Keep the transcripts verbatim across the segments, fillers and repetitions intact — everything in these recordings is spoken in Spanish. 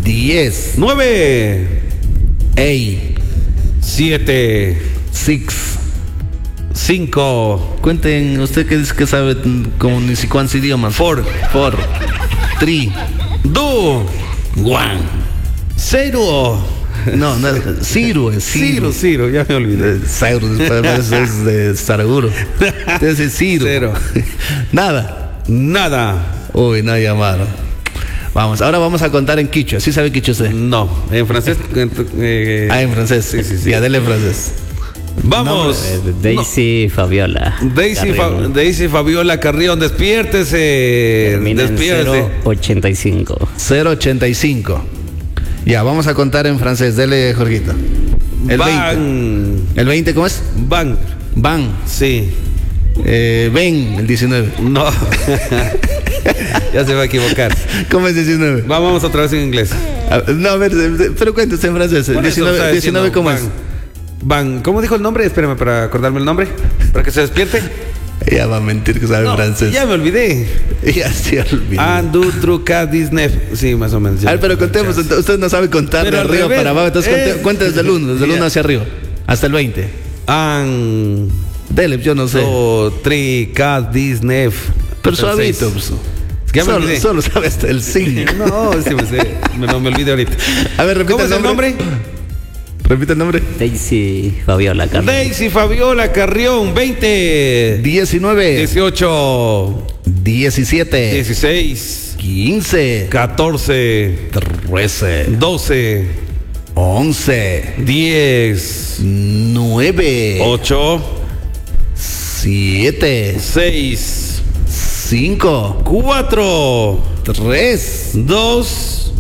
diez, nueve, eight, siete, six. cinco, Cuenten, usted que dice que sabe como ni si cuántos idiomas. four, Four, three, two, one. zero. No, no, Ciro es Ciro, Ciro, ya me olvidé. Ciro, después es de Saraguro. Entonces Ciro. Cero. Nada. Nada. Uy, no llamaron. Vamos, ahora vamos a contar en quichua. ¿Sí sabe quichua usted? No, en francés. eh, Ah, en francés. Sí, sí, sí. Ya, dele en francés. Vamos. Eh, Daisy Fabiola. Daisy, Fa- Carrión. Daisy Fabiola Carrión, despiértese. Termina en Despiértese. cero ochenta y cinco. cero ochenta y cinco. Ya, vamos a contar en francés. Dele, Jorgito. El veinte. Van. ¿El veinte cómo es? Van. Van. Sí. Eh, ven, el diecinueve. No. Ya se va a equivocar. ¿Cómo es diecinueve? Va, vamos otra vez en inglés. A- No, a ver, eh, pero cuéntese en francés. Por eso diecinueve, estaba diecinueve diciendo, ¿cómo van. es? Van. ¿Cómo dijo el nombre? Espérame para acordarme el nombre. Para que se despierte. Ella va a mentir que sabe No, francés. ya me olvidé. Ya se olvidó. Andu truca Disney. Sí, más o menos. ya. A ver, pero contemos. ent- Usted no sabe contar Pero de al arriba revés, para abajo. Entonces eh. cuente, cuente desde el uno, desde el Ya. uno hacia arriba. Hasta el veinte. An. Dele, yo no sé. Do, tri, ca, Disney. Pero suavito. Seis. Pues. Es que ya me Solo, olvidé. solo sabe hasta el cinco. No, sí me sé. Me, no me olvidé ahorita. A ver, repita ¿Cómo es el nombre? Repite el nombre. Daisy Fabiola Carrión. Daisy Fabiola Carrión, veinte, diecinueve, dieciocho, diecisiete, dieciséis, quince, catorce, trece, doce, once, diez, nueve, ocho, siete, seis, cinco, cuatro, tres, dos,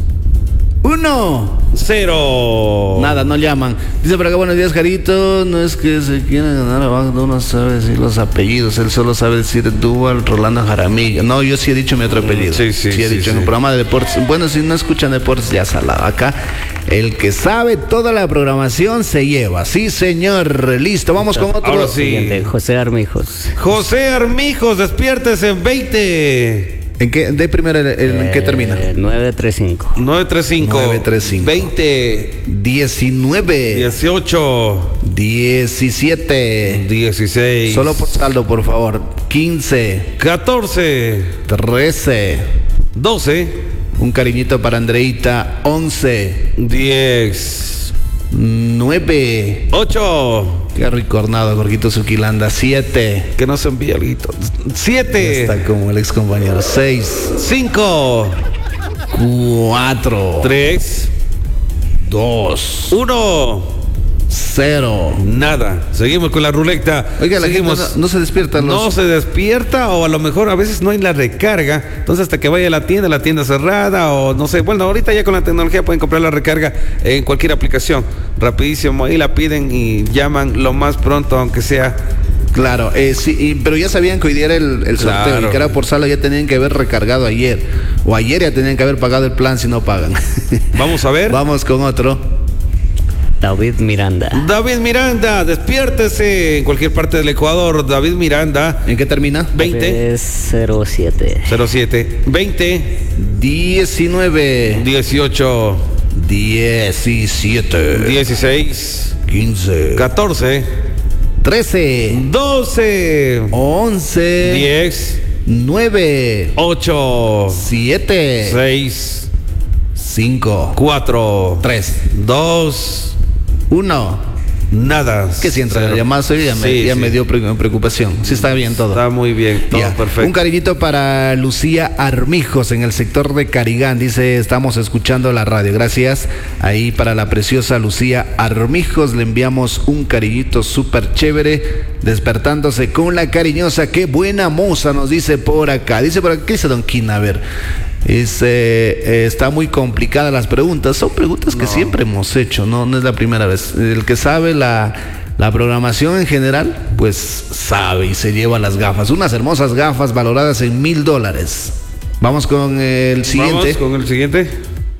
uno. cero. Nada, no llaman. Dice por acá, buenos días, Jarito. No es que se quiera ganar abajo, uno sabe decir los apellidos. Él solo sabe decir Dual, Rolando Jaramillo. No, yo sí he dicho mi otro apellido. Sí, sí, he sí, dicho sí. en el programa de deportes. Bueno, si no escuchan deportes, ya salado. Acá, el que sabe toda la programación se lleva. Sí, señor. Listo, vamos con otro. Ahora sí. Siguiente, José Armijos. José Armijos, despiértese en veinte, ¿En qué? De primero, el- el- ¿en qué termina? Eh, nueve treinta y cinco. nueve treinta y cinco, nueve treinta y cinco. veinte, diecinueve, dieciocho, diecisiete. dieciséis, Solo por saldo, por favor. quince, catorce, trece. doce, Un cariñito para Andreita. once, diez, nueve. ocho, Qué ricornado, Jorgito Zuquilanda. siete. que no se envíe algo, siete, Está como el ex compañero. seis, cinco, cuatro, tres, dos, uno, cero. nada. Seguimos con la ruleta. Oiga, la Seguimos. gente no, no se despiertan los... No se despierta, o a lo mejor a veces no hay la recarga, entonces hasta que vaya a la tienda, la tienda cerrada, o no sé, bueno, ahorita ya con la tecnología pueden comprar la recarga en cualquier aplicación, rapidísimo, ahí la piden y llaman lo más pronto, aunque sea. Claro, eh, sí, y- pero ya sabían que hoy día era el, el sorteo Claro. y que era por sala, ya tenían que haber recargado ayer. O ayer ya tenían que haber pagado el plan si no pagan. Vamos a ver. Vamos con otro. David Miranda. David Miranda, despiértese en cualquier parte del Ecuador. David Miranda, ¿En qué termina? veinte, cero siete. cero siete, veinte, diecinueve, dieciocho, diecisiete, dieciséis, quince, catorce, trece, doce, once, diez, nueve, ocho, siete, seis, cinco, cuatro, tres, dos, uno. nada. Que si entra la llamada hoy ya, me, Sí, ya sí. me dio pre- preocupación. Sí está bien todo. Está muy bien, todo Ya. perfecto. Un cariñito para Lucía Armijos en el sector de Carigán. Dice, estamos escuchando la radio. Gracias. Ahí para la preciosa Lucía Armijos le enviamos un cariñito súper chévere. Despertándose con la cariñosa. Qué buena moza nos dice por acá. Dice por acá, ¿qué dice Don Quina? A ver. Dice, eh, está muy complicadas las preguntas. Son preguntas que No. siempre hemos hecho. No, no es la primera vez. El que sabe la... La programación en general, pues sabe y se lleva las gafas. Unas hermosas gafas valoradas en mil dólares. Vamos con el siguiente. Vamos con el siguiente.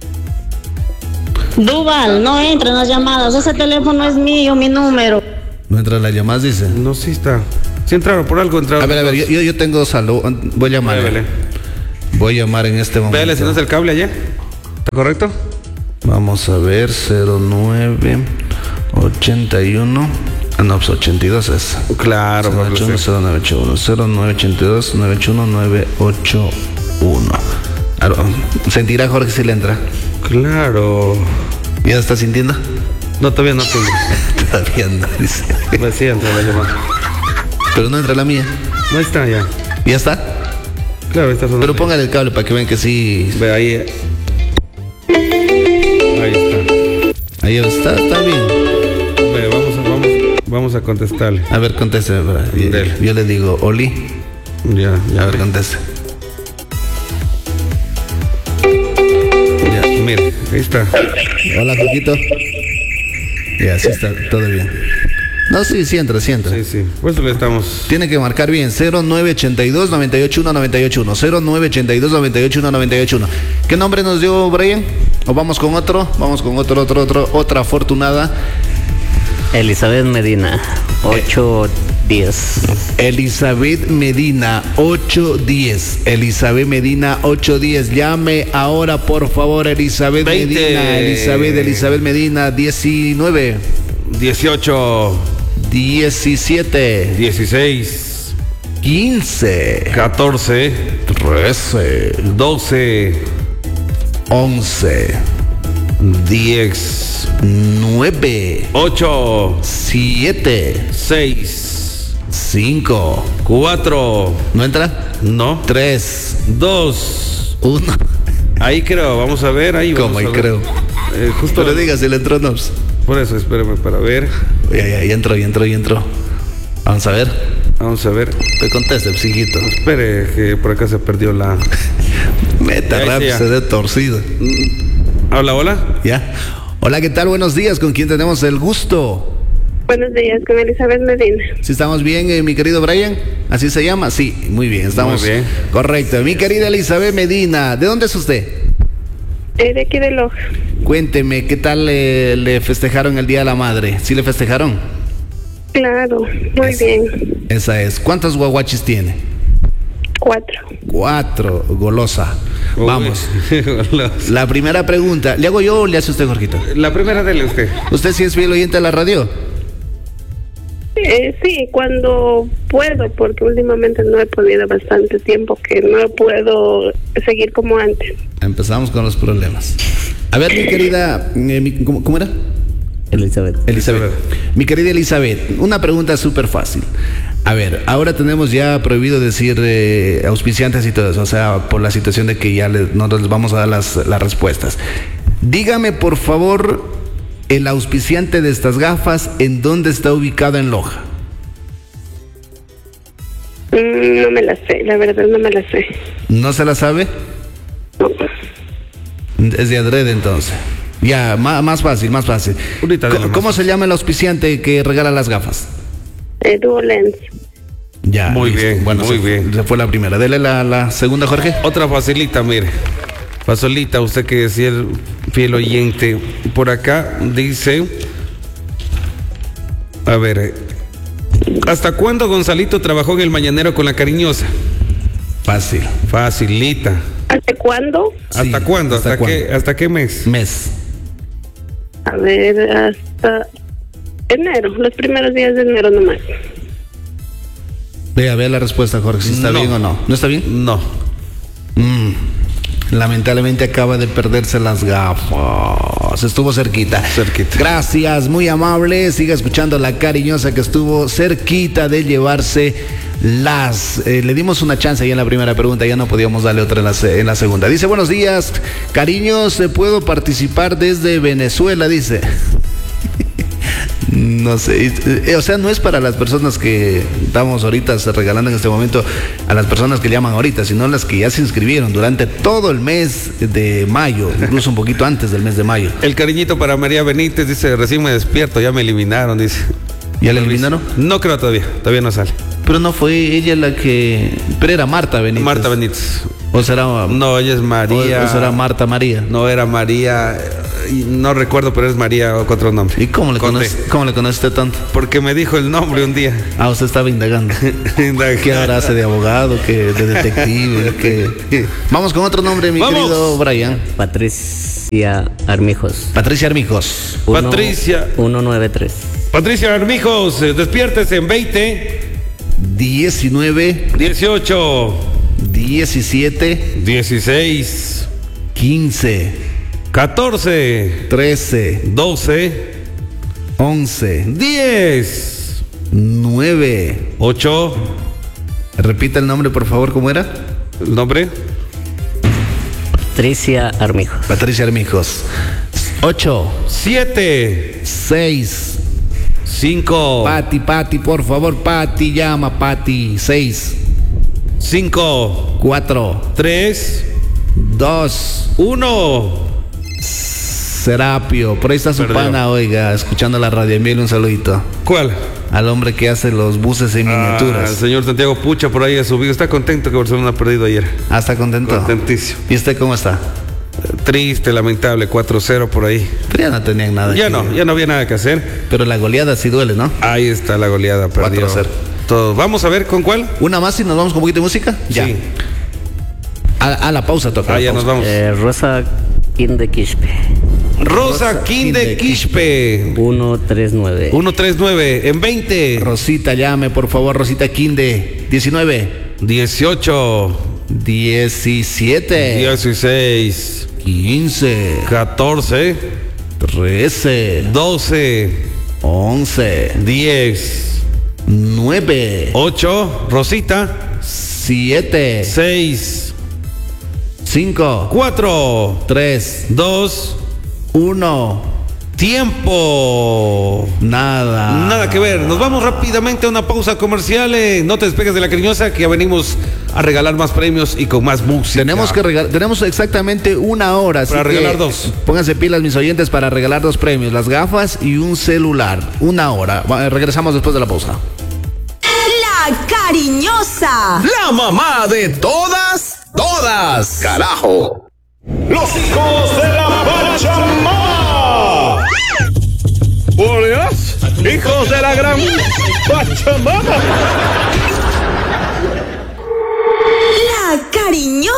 Duval, no entren las llamadas. Ese teléfono es mío, mi número. No entra la llamada, dice. No, sí está. Sí entraron, por algo entraron. A ver, a ver, yo, yo, yo tengo salud. Voy a llamar. Vele, Voy a llamar en este momento. vele, si no es el cable allá. ¿Está correcto? Vamos a ver, cero nueve ochenta y uno. Ah, no, pues ochenta y dos es. Claro, cero nueve ocho uno, cero nueve ocho uno, cero nueve ochenta y dos, nueve ocho uno, nueve ocho uno. Claro, ¿sentirá Jorge si le entra? Claro. ¿Ya está sintiendo? No, todavía no tengo. Todavía no, dice. Me siento la llamada. Pero no entra la mía. No está ya. ¿Ya está? Claro, está sonando. Pero póngale el cable para que vean que sí. Ve ahí. Ahí está. Ahí está, está bien. Ve, vamos a, vamos, vamos a contestarle. A ver, conteste. Yo, Dele. yo le digo, Oli. Ya, ya. A ver, conteste. Ya, mire, ahí está. Hola, Joquito. Ya, sí está, todo bien. No, sí, sí entra, sí entra. Sí, sí. Por eso le estamos. Tiene que marcar bien, cero nueve ochenta y dos, noventa y ocho uno, noventa y ocho uno, cero nueve ochenta y dos, noventa y ocho uno, noventa y ocho uno. ¿Qué nombre nos dio Brian? ¿O vamos con otro? Vamos con otro, otro, otro, otra afortunada. Elizabeth Medina, ocho diez. Elizabeth Medina, ocho diez. Elizabeth Medina, ocho diez. Llame ahora, por favor, Elizabeth veinte. Medina. Elizabeth, Elizabeth Medina, diecinueve. dieciocho. diecisiete. dieciséis. quince. catorce. trece. doce. once. diez. nueve. ocho. siete. seis. cinco. cuatro. ¿No entra? No. tres. dos. uno. Ahí creo, vamos a ver. Ahí ¿Cómo vamos ahí a ver. creo? Eh, justo Pero diga si le entró, no. Por eso, espérame para ver. Ya, ya, ya entró, ya entró, ya entró. Vamos a ver. Vamos a ver. Te conteste, psijito. Espere, que por acá se perdió la. Meta Ya, rap, ya. se ve torcido. Hola, hola. ¿Ya? Hola, ¿qué tal? Buenos días. ¿Con quién tenemos el gusto? Buenos días, con Elizabeth Medina. ¿Sí estamos bien, eh, mi querido Brian? ¿Así se llama? Sí, muy bien, estamos. Muy bien. Correcto. Mi querida Elizabeth Medina, ¿de dónde es usted? Eh, de aquí de Loja. Cuénteme, ¿qué tal eh, le festejaron el Día de la Madre? ¿Sí le festejaron? Claro, muy bien. Esa es. ¿Cuántos guaguachis tiene? Cuatro. Cuatro, golosa. Uy. Vamos. Hola. La primera pregunta, ¿le hago yo o le hace usted, Jorgito? La primera dele usted. ¿Usted sí es fiel oyente de la radio? Eh, sí, cuando puedo, porque últimamente no he podido bastante tiempo que no puedo seguir como antes. Empezamos con los problemas. A ver, mi querida, eh, mi- ¿cómo, cómo era? Elizabeth. Elizabeth. Elizabeth. Mi querida Elizabeth, una pregunta súper fácil. A ver, ahora tenemos ya prohibido decir eh, auspiciantes y todo eso, o sea, por la situación de que ya les, no les vamos a dar las, las respuestas. Dígame, por favor, el auspiciante de estas gafas, ¿en dónde está ubicado en Loja? Mm, no me la sé, la verdad no me la sé. ¿No se la sabe? No. Es de adrede entonces. Ya, má- más fácil, más fácil. Ahorita Co- dale más ¿Cómo se llama el auspiciante que regala las gafas? Eh, Duo Lens. Ya. Muy listo. bien, Bueno, muy se, bien. se fue la primera. Dele la, la segunda, Jorge. Otra facilita, mire. Facilita, usted que es el fiel oyente. Por acá dice. A ver. eh, ¿Hasta cuándo Gonzalito trabajó en el Mañanero con la cariñosa? Fácil. Facilita. ¿Hasta cuándo? ¿Hasta Sí, cuándo? ¿hasta ¿Hasta, qué, cuándo? ¿Hasta qué mes? Mes. A ver, hasta enero, los primeros días de enero nomás. Vea, vea la respuesta, Jorge, si está No. bien o no. ¿No está bien? No. Mm, lamentablemente acaba de perderse las gafas. Estuvo cerquita. Cerquita. Gracias, muy amable. Siga escuchando la cariñosa que estuvo cerquita de llevarse las. Eh, le dimos una chance ahí en la primera pregunta, ya no podíamos darle otra en la, se- en la segunda. Dice, buenos días, cariños, eh, ¿puedo participar desde Venezuela? Dice. No sé, eh, o sea, no es para las personas que estamos ahorita regalando en este momento, a las personas que llaman ahorita, sino las que ya se inscribieron durante todo el mes de mayo, incluso un poquito antes del mes de mayo. El cariñito para María Benítez dice, recién me despierto, ya me eliminaron, dice. ¿Ya la eliminaron? No creo todavía, todavía no sale. Pero no fue ella la que... Pero era Marta Benítez. Marta Benítez. O será... No, ella es María. O, o será Marta María. No era María. y no recuerdo, pero es María o con otro nombre. ¿Y cómo le, Conde. conoce, cómo le conoce usted tanto? Porque me dijo el nombre un día. Ah, usted estaba indagando. ¿Qué ahora hace de abogado? ¿Qué de detective? ¿Qué? Vamos con otro nombre, mi Vamos. querido Brian. Patricia Armijos. Patricia Armijos. Uno- Patricia. ciento noventa y tres. Patricia Armijos, eh, despiértese en veinte, diecinueve, dieciocho, diecisiete, dieciséis, quince, catorce, trece, doce, once, diez, nueve. ocho, Repita el nombre, por favor, ¿cómo era? el nombre, Patricia Armijos. Patricia Armijos. ocho, siete, seis. cinco, Pati, Pati, por favor, Pati, llama, Pati. seis, cinco, cuatro, tres, dos. uno. Serapio, por ahí está su Perdió. pana, oiga, escuchando la radio. Envíale un saludito ¿Cuál? al hombre que hace los buses en Ah, el miniaturas. señor Santiago Pucha por ahí ha subido. Está contento que Barcelona ha perdido ayer. Ah, está contento. Contentísimo. ¿Y usted cómo está? Triste, lamentable, cuatro cero por ahí. Pero ya no tenían nada. Ya que- no, ya no había nada que hacer. Pero la goleada sí duele, ¿no? Ahí está la goleada, perdió cuatro cero. todo. Vamos a ver con cuál. Una más y nos vamos con un poquito de música. Ya. Sí. A, a la pausa toca. Ah, la ya nos pausa. vamos. Eh, Rosa Quinde Quispe. Rosa Quinde Quispe. ciento treinta y nueve. ciento treinta y nueve en veinte, Rosita, llame, por favor, Rosita Quinde. diecinueve, dieciocho, diecisiete, dieciséis, quince, catorce, trece, doce, once, diez, nueve, ocho, Rosita, siete, seis, cinco, cuatro, tres, dos, uno. tiempo. Nada. Nada que ver. Nos vamos rápidamente a una pausa comercial. eh, No te despegues de la cariñosa, que ya venimos a regalar más premios y con más música. Tenemos que regalar, tenemos exactamente una hora. así Para que regalar dos. Pónganse pilas, mis oyentes, para regalar dos premios: las gafas y un celular. Una hora. Va, Regresamos después de la pausa. La cariñosa. La mamá de todas, todas. Carajo. Los hijos de la Pachamama. Por Dios, hijos de la gran Pachamama. La cariñosa.